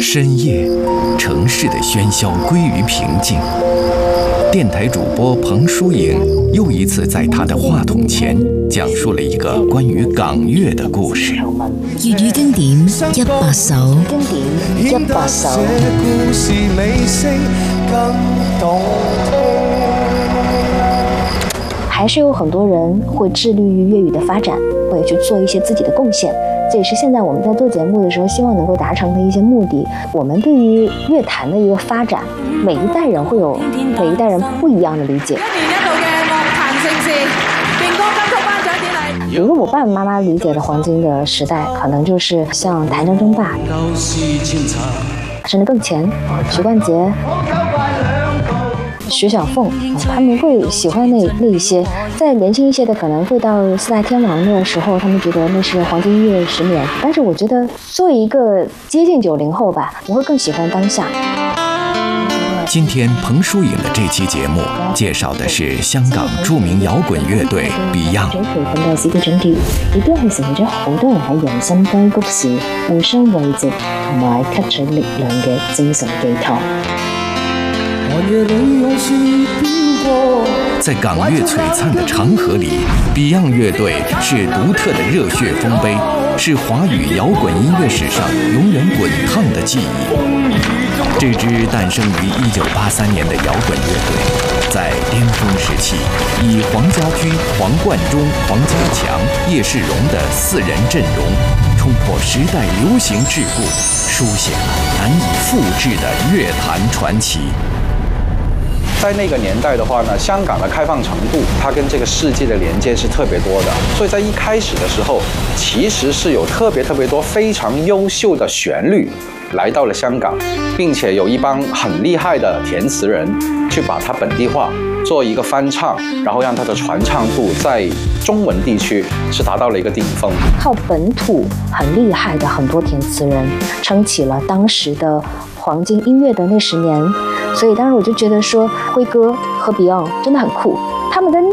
深夜，城市的喧嚣归于平静。电台主播彭疏影又一次在他的話筒前講述了一個關於港樂的故事。 粵語經典100首， 还是有很多人会致力于粤语的发展，会去做一些自己的贡献。这也是现在我们在做节目的时候希望能够达成的一些目的。我们对于乐坛的一个发展，每一代人会有每一代人不一样的理解。比如我爸爸妈妈理解的黄金的时代，可能就是像谭铮争霸，甚至更前，许冠杰、徐小凤，他们会喜欢那一些。再年轻一些的可能会到四大天王的时候，他们觉得那是黄金音乐10年。但是我觉得作为一个接近90后吧，我会更喜欢当下。 今天彭疏影的這期節目介紹的是香港著名搖滾樂隊 Beyond。 培訓嘅小嘅總結，亦都係成為咗好多人喺人生低谷時互相慰藉同埋吸取力量嘅精神寄託。 在港樂璀璨的長河裡 ，Beyond 樂隊是獨特的熱血豐碑，是華語搖滾音樂史上永遠滾燙的記憶。這支誕生於1983年的搖滾樂隊，在巔峰時期，以黃家駒、黃貫中、黃家強、葉世榮的4人陣容，衝破時代流行桎梏，書寫了難以複製的樂壇傳奇。 在那个年代的话呢，香港的开放程度，它跟这个世界的连接是特别多的，所以在一开始的时候，其实是有特别多非常优秀的旋律来到了香港，并且有一帮很厉害的填词人去把它本地化，做一个翻唱，然后让它的传唱度在中文地区是达到了一个顶峰。 靠本土很厉害的很多填词人撑起了当时的黄金音乐的那10年。所以当时我就觉得说，辉哥和 Beyond 真的很酷，他们的